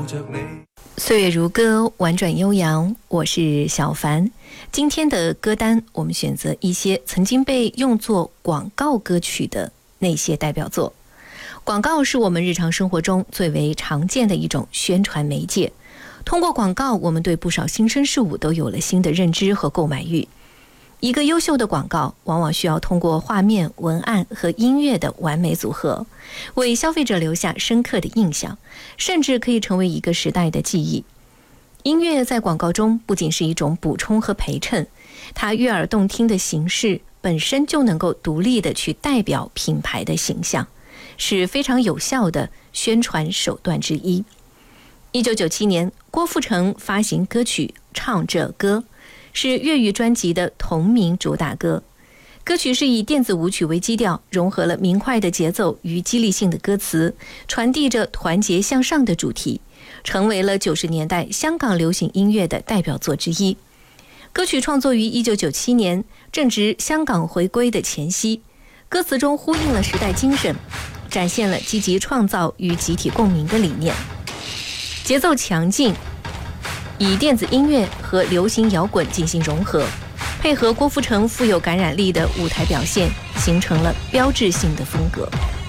岁月如歌，婉转悠扬，我是小凡。今天的歌单我们选择一些曾经被用作广告歌曲的那些代表作。广告是我们日常生活中最为常见的一种宣传媒介，通过广告，我们对不少新生事物都有了新的认知和购买欲。一个优秀的广告往往需要通过画面、文案和音乐的完美组合，为消费者留下深刻的印象，甚至可以成为一个时代的记忆。音乐在广告中不仅是一种补充和陪衬，它悦耳动听的形式本身就能够独立的去代表品牌的形象，是非常有效的宣传手段之一。1997年，郭富城发行歌曲《唱这歌》，是粤语专辑的同名主打歌。歌曲是以电子舞曲为基调，融合了明快的节奏与激励性的歌词，传递着团结向上的主题，成为了90年代香港流行音乐的代表作之一。歌曲创作于1997年，正值香港回归的前夕，歌词中呼应了时代精神，展现了积极创造与集体共鸣的理念。节奏强劲，以电子音乐和流行摇滚进行融合，配合郭富城富有感染力的舞台表现，形成了标志性的风格。